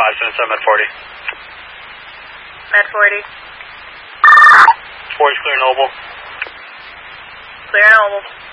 577 at 40. At 40. 40's clear Noble. Clear Noble.